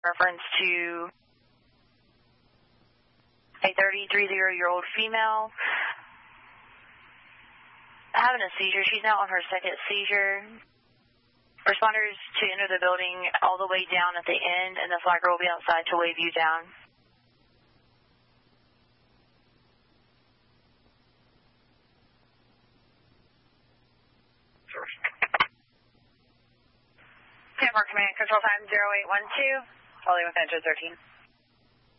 reference to a 33-year-old female having a seizure. She's now on her second seizure. Responders to enter the building all the way down at the end, and the flagger will be outside to wave you down. Tampa Command, control time 0812, holding with engine 13.